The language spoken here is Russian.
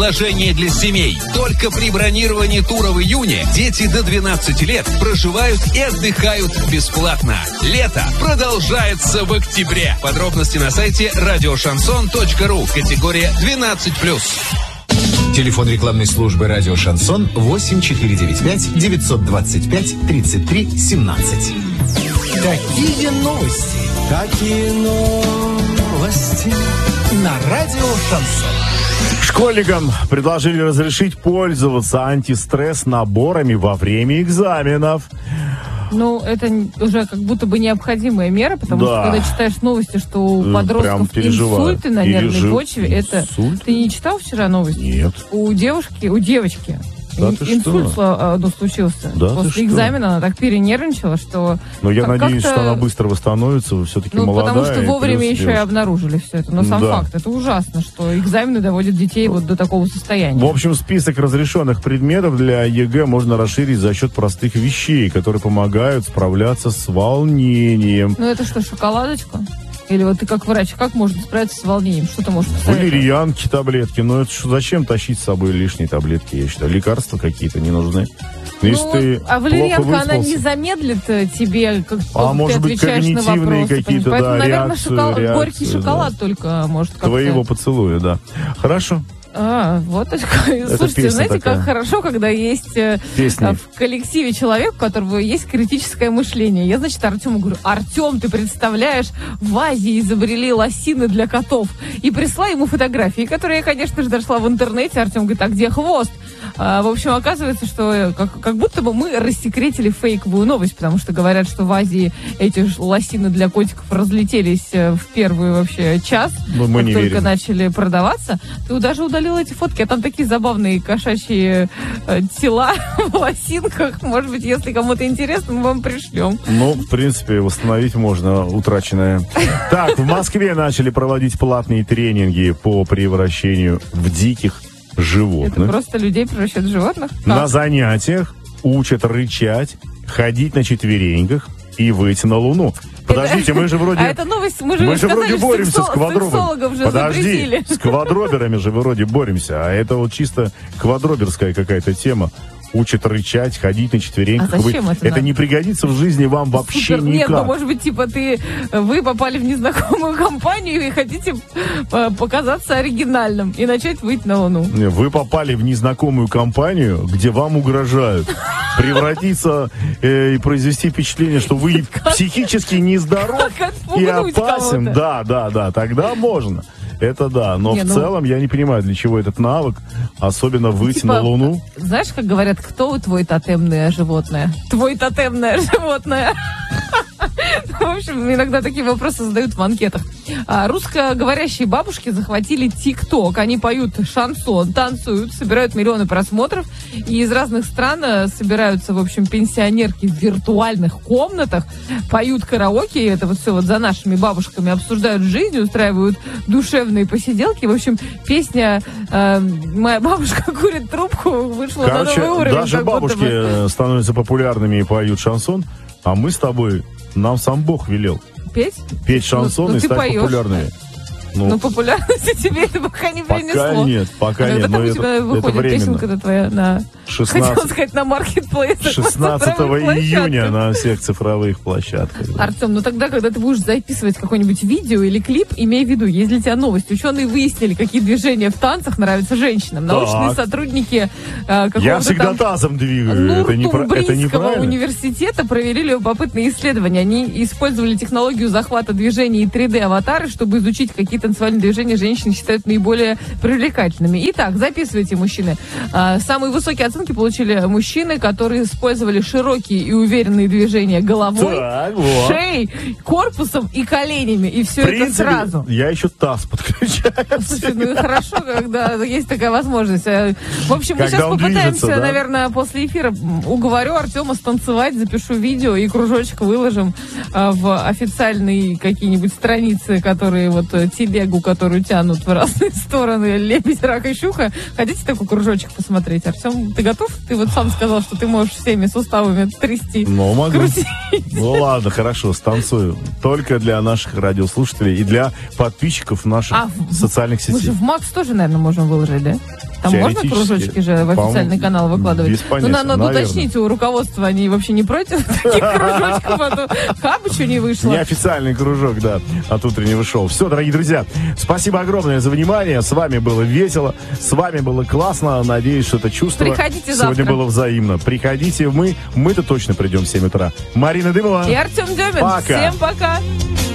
Предложение для семей. Только при бронировании тура в июне дети до 12 лет проживают и отдыхают бесплатно. Лето продолжается в октябре. Подробности на сайте радиошансон.ру. Категория 12+. Телефон рекламной службы «Радио Шансон» 8495-925-33-17. Какие новости? Какие новости? На Радио Шансон. Школьникам предложили разрешить пользоваться антистресс-наборами во время экзаменов. Ну, это уже как будто бы необходимая мера, потому что когда читаешь новости, что у подростков инсульты на нервной почве, это... Ты не читал вчера новости? Нет. У девочки, инсульт случился. После экзамена она так перенервничала, что... Но я надеюсь, что она быстро восстановится, все-таки молодая. Потому что вовремя еще и обнаружили все это. Но сам факт, это ужасно, что экзамены доводят детей вот до такого состояния. В общем, список разрешенных предметов для ЕГЭ можно расширить за счет простых вещей, которые помогают справляться с волнением. Ну это что, шоколадочка? Или вот ты как врач, как можно справиться с волнением? Что ты можешь посоветовать? Валерьянки, таблетки. Но это зачем тащить с собой лишние таблетки, я считаю? Лекарства какие-то не нужны. Валерьянка, она не замедлит тебе, как ты отвечаешь на вопросы. Какие-то, поэтому, наверное, реакции, горький шоколад только может как-то... Твоего поцелуя, да. Хорошо. Вот слушайте, знаете, такая. Как хорошо, когда есть в коллективе человек, у которого есть критическое мышление. Я, значит, Артему говорю: Артем, ты представляешь, в Азии изобрели лосины для котов. И прислала ему фотографии, которые я, конечно же, нашла в интернете. Артем говорит: а где хвост? В общем, оказывается, что как будто бы мы рассекретили фейковую новость, потому что говорят, что в Азии эти лосины для котиков разлетелись в первый вообще час, мы не только верим. Начали продаваться. Ты даже удалил эти фотки, а там такие забавные кошачьи тела в лосинках. Может быть, если кому-то интересно, мы вам пришлем. Ну, в принципе, восстановить можно утраченное. Так, в Москве начали проводить платные тренинги по превращению в диких животных. Это просто людей превращают в животных? На занятиях учат рычать, ходить на четвереньках и выйти на Луну. Подождите, мы же вроде... А это новость, мы же вроде боремся с квадроберами. Подожди, с квадроберами же вроде боремся, а это вот чисто квадроберская какая-то тема. Учат рычать, ходить на четвереньках. А зачем это надо? Не пригодится в жизни вам вообще никак. Нет, ну может быть, типа вы попали в незнакомую компанию и хотите показаться оригинальным и начать выйти на Луну. Вы попали в незнакомую компанию, где вам угрожают превратиться и произвести впечатление, что вы психически нездоров и опасен. Да, тогда можно. Это да, но в целом я не понимаю, для чего этот навык, особенно выйти на Луну. Знаешь, как говорят, кто твой тотемное животное? Твой тотемное животное. В общем, иногда такие вопросы задают в анкетах. Русскоговорящие бабушки захватили ТикТок. Они поют шансон, танцуют, собирают миллионы просмотров. И из разных стран собираются, в общем, пенсионерки в виртуальных комнатах, поют караоке. И это вот все вот за нашими бабушками обсуждают жизнь, устраивают душевные посиделки. В общем, песня «Моя бабушка курит трубку» вышла на новый уровень. Даже бабушки становятся популярными и поют шансон, а мы с тобой... Нам сам Бог велел. Петь шансон и стать популярными. Ну, популярности тебе это пока не принесло. Пока нет. Когда там у тебя выходит песенка-то твоя на... Хотел сказать, на маркетплейсах. 16 июня на всех цифровых площадках. Артем, ну тогда, когда ты будешь записывать какое-нибудь видео или клип, имей в виду, есть для тебя новость. Ученые выяснили, какие движения в танцах нравятся женщинам. Научные сотрудники какого-то Я всегда тазом двигаю. Нортумбрийского университета провели любопытные исследования. Они использовали технологию захвата движений и 3D-аватары, чтобы изучить, какие танцевальные движения женщины считают наиболее привлекательными. Итак, записывайте, мужчины. Самые высокие оценки получили мужчины, которые использовали широкие и уверенные движения головой, шеей, корпусом и коленями. И все это сразу. Я еще таз подключаю. Слушай, ну и хорошо, когда есть такая возможность. В общем, мы сейчас попытаемся, наверное, после эфира уговорю Артема станцевать, запишу видео и кружочек выложим в официальные какие-нибудь страницы, которые вот телегу, которую тянут в разные стороны лебедь, рак и щука. Хотите такой кружочек посмотреть? Артем, ты готов? Ты вот сам сказал, что ты можешь всеми суставами трясти. Ну, могу. Крутить. Ну, ладно, хорошо, станцую. Только для наших радиослушателей и для подписчиков наших социальных сетей. Мы же в Макс тоже, наверное, можем выложить, да? Там можно Теоретически. кружочки же в официальный канал выкладывать? Без понятия, Ну, надо наверное. уточнить у руководства, они вообще не против таких кружочков, а то хабы что не вышло. Неофициальный кружок, да, от утреннего шоу. Все, дорогие друзья, спасибо огромное за внимание. С вами было весело, с вами было классно. Надеюсь, что это чувство Приходите сегодня завтра. было взаимно. Приходите, мы-то точно придем в 7 утра. Марина Дымова. И Артем Демин. Пока. Всем пока.